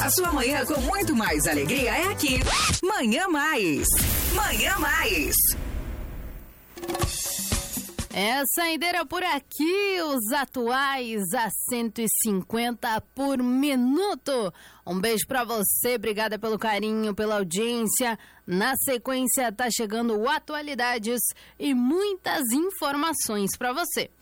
A sua manhã com muito mais alegria é aqui. Manhã Mais. Manhã Mais. É saideira por aqui, os atuais a 150 por minuto. Um beijo pra você, obrigada pelo carinho, pela audiência. Na sequência tá chegando atualidades e muitas informações pra você.